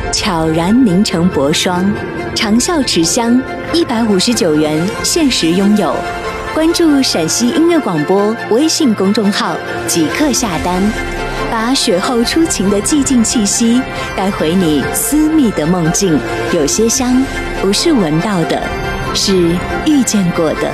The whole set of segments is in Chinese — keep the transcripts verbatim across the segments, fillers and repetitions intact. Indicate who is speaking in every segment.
Speaker 1: 悄然凝成薄霜，长效持香，一百五十九元限时拥有。关注陕西音乐广播微信公众号，即刻下单，把雪后初晴的寂静气息带回你私密的梦境。有些香不是闻到的，是遇见过的。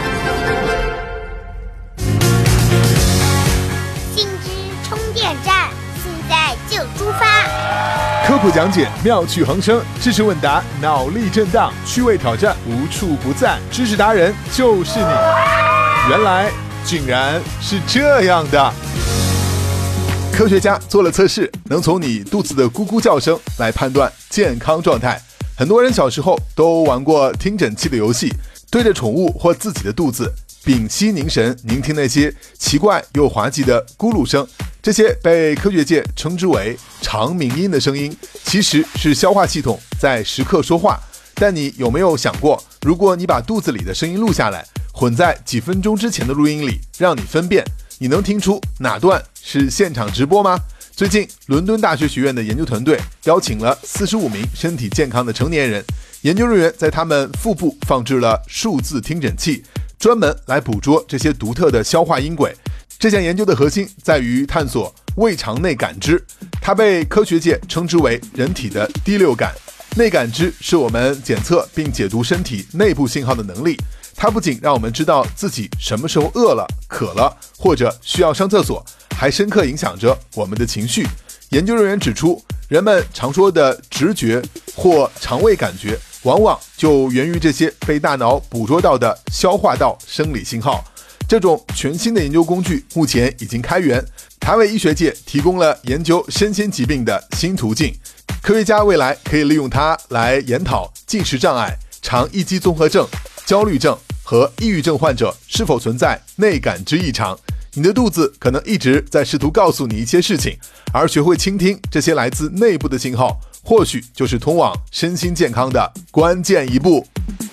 Speaker 2: 信之充电站，现在就出发。
Speaker 3: 科普讲解妙趣横生，知识问答脑力震荡，趣味挑战无处不在，知识达人就是你。原来竟然是这样的。科学家做了测试，能从你肚子的咕咕叫声来判断健康状态。很多人小时候都玩过听诊器的游戏，对着宠物或自己的肚子屏息凝神，聆听那些奇怪又滑稽的咕噜声。这些被科学界称之为长鸣音的声音，其实是消化系统在时刻说话。但你有没有想过，如果你把肚子里的声音录下来，混在几分钟之前的录音里，让你分辨，你能听出哪段是现场直播吗？最近，伦敦大学学院的研究团队邀请了四十五名身体健康的成年人，研究人员在他们腹部放置了数字听诊器，专门来捕捉这些独特的消化音轨。这项研究的核心在于探索胃肠内感知，它被科学界称之为人体的第六感。内感知是我们检测并解读身体内部信号的能力，它不仅让我们知道自己什么时候饿了、渴了或者需要上厕所，还深刻影响着我们的情绪。研究人员指出，人们常说的直觉或肠胃感觉，往往就源于这些被大脑捕捉到的消化道生理信号。这种全新的研究工具目前已经开源，它为医学界提供了研究身心疾病的新途径。科学家未来可以利用它来研讨进食障碍、肠易激综合症、焦虑症和抑郁症患者是否存在内感知异常。你的肚子可能一直在试图告诉你一些事情，而学会倾听这些来自内部的信号，或许就是通往身心健康的关键一步。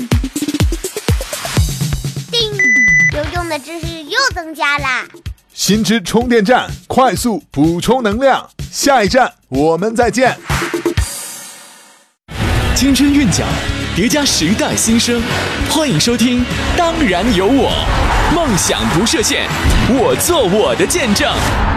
Speaker 2: 叮，有用的知识又增加啦！
Speaker 3: 新知充电站，快速补充能量。下一站我们再见。
Speaker 4: 青春韵脚，叠加时代新生，欢迎收听《当然有我》，梦想不设限，我做我的见证。